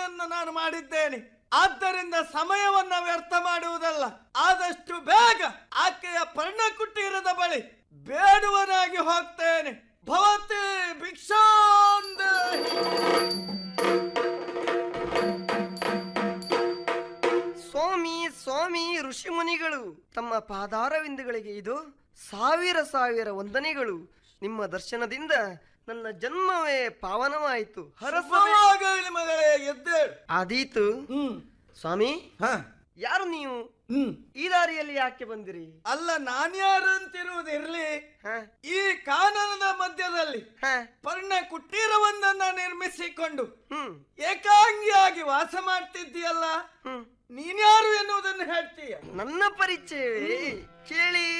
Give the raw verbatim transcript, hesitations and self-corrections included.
ಯೋಚನೆಯನ್ನು ನಾನು ಮಾಡಿದ್ದೇನೆ. ಆದ್ದರಿಂದ ಸಮಯವನ್ನ ವ್ಯರ್ಥ ಮಾಡುವುದಲ್ಲ, ಆದಷ್ಟು ಬೇಗ ಆಕೆಯ ಪರ್ಣಕುಟೀರದ ಬಳಿ ಬೇಡುವನಾಗಿ ಹೋಗ್ತೇನೆ. ಭವತಿ ಭಿಕ್ಷಾಂದೇಹಿ. ಸ್ವಾಮಿ ಸ್ವಾಮಿ ಋಷಿ ಮುನಿಗಳು ತಮ್ಮ ಪಾದಾರವಿಂದಗಳಿಗೆ ಇದು ಸಾವಿರ ಸಾವಿರ ವಂದನೆಗಳು. ನಿಮ್ಮ ದರ್ಶನದಿಂದ ನನ್ನ ಜನ್ಮವೇ ಪಾವನವಾಯಿತು. ಹರಸವಾಗಲಿ ಮಗಳೇ, ಎದ್ದೇಳು. ಆದೀತು. ಹ್ಮ್ ಸ್ವಾಮಿ, ಹ ಯಾರು ನೀವು? ಹ್ಮ್ ಈ ದಾರಿಯಲ್ಲಿ ಯಾಕೆ ಬಂದಿರಿ? ಅಲ್ಲ, ನಾನ್ಯಾರು ಅಂತಿರುವುದಿರ್ಲಿ, ಹ ಈ ಕಾನನದ ಮಧ್ಯದಲ್ಲಿ ಹ ಪರ್ಣ ಕುಟೀರವೊಂದನ್ನ ನಿರ್ಮಿಸಿಕೊಂಡು ಹ್ಮ್ ಏಕಾಂಗಿಯಾಗಿ ವಾಸ ಮಾಡ್ತಿದ್ದೀಯಲ್ಲ, ಹ್ಮ್ ನೀನ್ಯಾರು ಎನ್ನುವುದನ್ನು ಹೇಳ್ತೀಯ? ನನ್ನ ಪರಿಚಯವೇ ಕೇಳಿ.